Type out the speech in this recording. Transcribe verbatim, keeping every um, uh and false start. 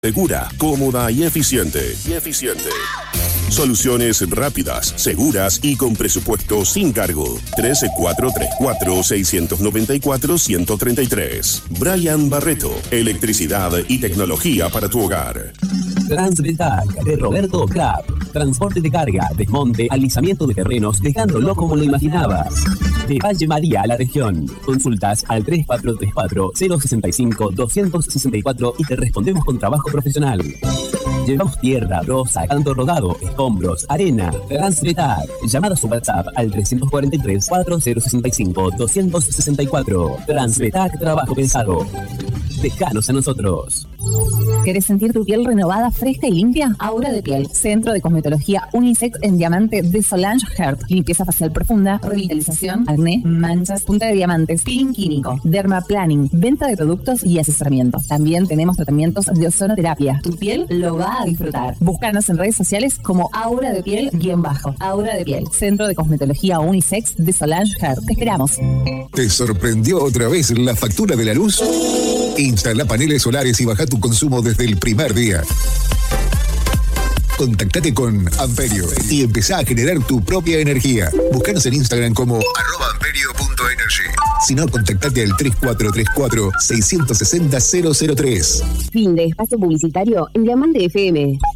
Segura, cómoda y eficiente. Y eficiente. Soluciones rápidas, seguras y con presupuesto sin cargo. trece cuatro treinta y cuatro, seiscientos noventa y cuatro, ciento treinta y tres. Brian Barreto. Electricidad y tecnología para tu hogar. Transvetac de Roberto Clap. Transporte de carga, desmonte, alisamiento de terrenos, dejándolo como lo imaginabas. De Valle María a la región. Consultas al tres cuatro tres cuatro, cero seis cinco, dos seis cuatro y te respondemos con trabajo profesional. Llevamos tierra, rosa, canto rodado, escombros, arena. Transvetac. Llamada a su WhatsApp al tres cuatro tres, cuatro cero seis cinco, dos seis cuatro. Transvetac, trabajo pensado. Déjanos a nosotros. ¿Querés sentir tu piel renovada, fresca y limpia? Aura de Piel, centro de cosmetología unisex en diamante de Solange Heart. Limpieza facial profunda, revitalización, acné, manchas, punta de diamantes, peeling químico, dermaplaning, venta de productos y asesoramiento. También tenemos tratamientos de ozonoterapia. Tu piel lo va a disfrutar. Búscanos en redes sociales como Aura de Piel guión bajo. Aura de Piel, centro de cosmetología unisex de Solange Heart. Te esperamos. ¿Te sorprendió otra vez la factura de la luz? Instala paneles solares y baja tu consumo desde el primer día. Contactate con Amperio y empezá a generar tu propia energía. Búscanos en Instagram como arroba amperio punto energy. Si no, contactate al tres cuatro tres cuatro, seis seis cero, cero cero tres. Fin de espacio publicitario en Diamante F M.